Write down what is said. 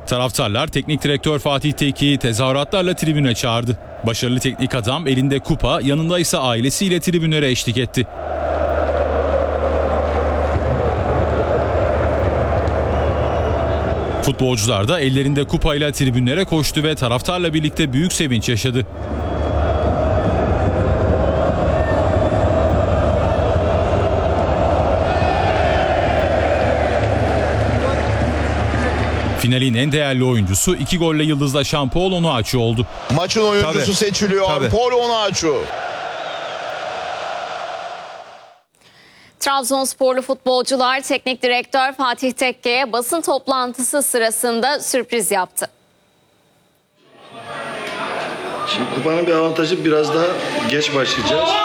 Taraftarlar teknik direktör Fatih Tekke'yi tezahüratlarla tribüne çağırdı. Başarılı teknik adam elinde kupa, yanında ise ailesiyle tribünlere eşlik etti. Futbolcular da ellerinde kupayla tribünlere koştu ve taraftarla birlikte büyük sevinç yaşadı. Finalin en değerli oyuncusu 2 golle yıldızlaşan Paul Onuachu oldu. Maçın oyuncusu seçiliyor. Paul Onuachu. Trabzonsporlu futbolcular teknik direktör Fatih Tekke'ye basın toplantısı sırasında sürpriz yaptı. Şimdi kupanın bir avantajı, biraz daha geç başlayacağız.